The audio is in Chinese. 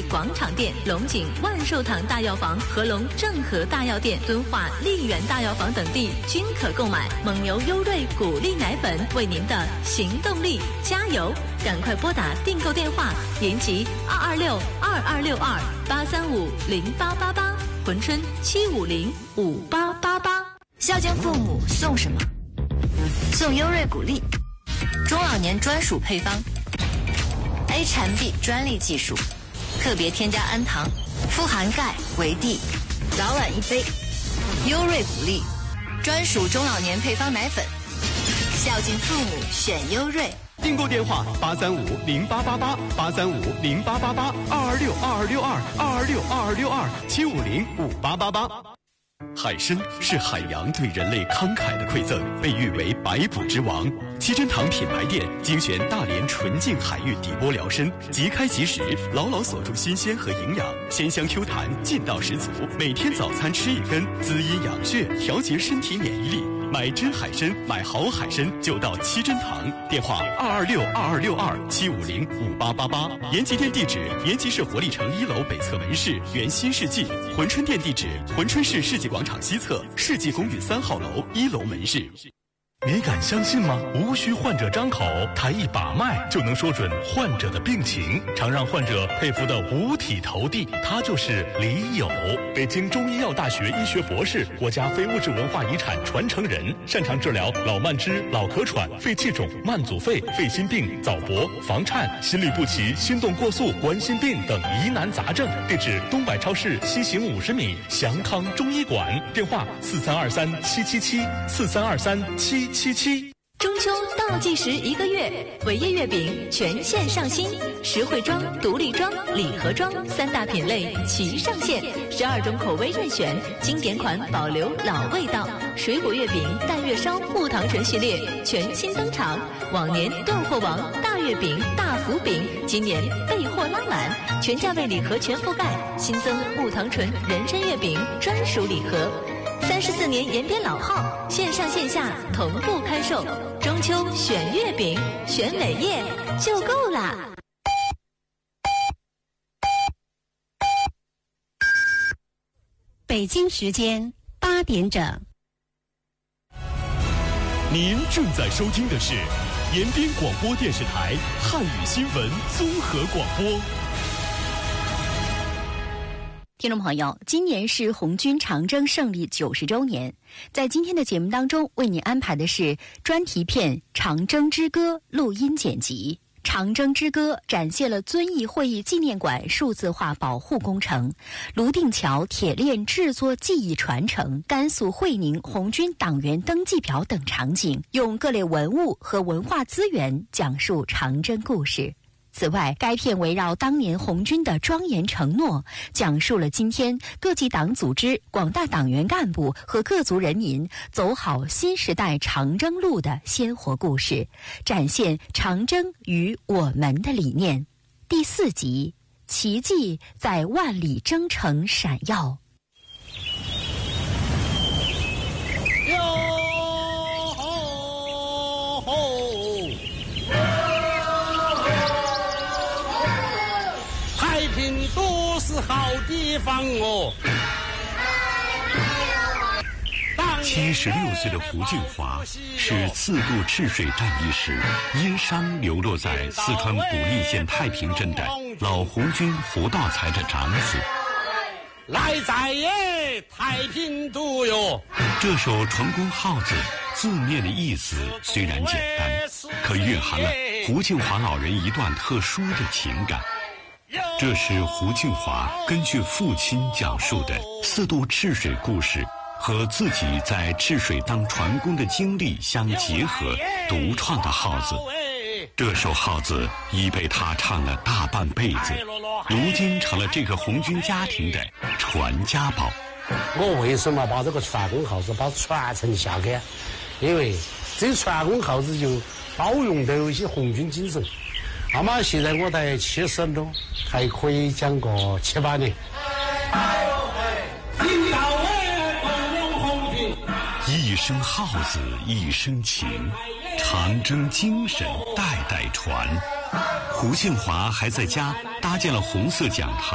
广场店、龙井万寿堂大药房、合隆正和大药店、敦化丽园大药房等地均可购买蒙牛优瑞谷粒奶粉，为您的行动力加油！赶快拨打订购电话：延吉226-2262-835-0888，珲春750-5888。 孝敬父母送什么？送优瑞谷粒，中老年专属配方 ，A 产 B 专利技术，特别添加氨糖，富含钙、维 D， 早晚一杯。优瑞谷粒，专属中老年配方奶粉，孝敬父母选优瑞。 订购电话835-0888，835-0888，22622262，750-5262，750-5888。海参是海洋对人类慷慨的馈赠，被誉为百补之王。七珍堂品牌店精选大连纯净海域底波辽参，即开即食，牢牢锁住新鲜和营养，鲜香 Q 弹，劲道十足。每天早餐吃一根，滋阴养血，调节身体免疫力。买真海参，买好海参就到七珍堂，电话226-2262-750-5888。延吉店地址：延吉市活力城1楼北侧门市原新世纪。珲春店地址：珲春市世纪广场西侧世纪公寓3号楼1楼门市。 你敢相信吗？无需患者张口，抬一把脉就能说准患者的病情，常让患者佩服的五体投地。他就是李友，北京中医药大学医学博士，国家非物质文化遗产传承人，擅长治疗老慢支、老咳喘、肺气肿、慢阻肺、肺心病、早搏、房颤、心律不齐、心动过速、冠心病等疑难杂症。地址：东百超市西行50米，祥康中医馆。电话：4323-777，4323-777。 中秋倒计时1个月，伟业月饼全线上新，实惠装、独立装、礼盒装3大品类齐上线，12种口味任选，经典款保留老味道。水果月饼、淡月烧、木糖醇系列全新登场，往年断货王大月饼、大福饼，今年备货拉满，全价位礼盒全覆盖，新增木糖醇人参月饼专属礼盒。34年延边老号，线上线下同步开售。中秋选月饼，选伟业就够啦。 北京时间8点整。 您正在收听的是延边广播电视台汉语新闻综合广播。 听众朋友，今年是红军长征胜利90周年，在今天的节目当中，为你安排的是专题片《长征之歌》录音剪辑。《长征之歌》展现了遵义会议纪念馆数字化保护工程、泸定桥铁链制作技艺传承、甘肃会宁红军党员登记表等场景，用各类文物和文化资源讲述长征故事。此外，该片围绕当年红军的庄严承诺，讲述了今天各级党组织、广大党员干部和各族人民走好新时代长征路的鲜活故事，展现长征与我们的理念。第4集，奇迹在万里征程闪耀。 好地方哦。 76岁的胡俊华是4渡赤水战役时因伤流落在四川古蔺县太平镇的老红军胡道才的长子。 来在也太平渡哟。 这首传功号子字面的意思虽然简单，可蕴含了胡庆华老人一段特殊的情感。这是胡庆华根据父亲讲述的4渡赤水故事和自己在赤水当船工的经历相结合独创的号子。这首号子已被他唱了大半辈子，如今成了这个红军家庭的传家宝。 我为什么把这个传功号子把它传承下去？因为这传功号子就包容的有一些红军精神。那么现在我才70多，还可以讲个7、8年。 一声号子一声情，长征精神代代传。胡庆华还在家搭建了红色讲堂。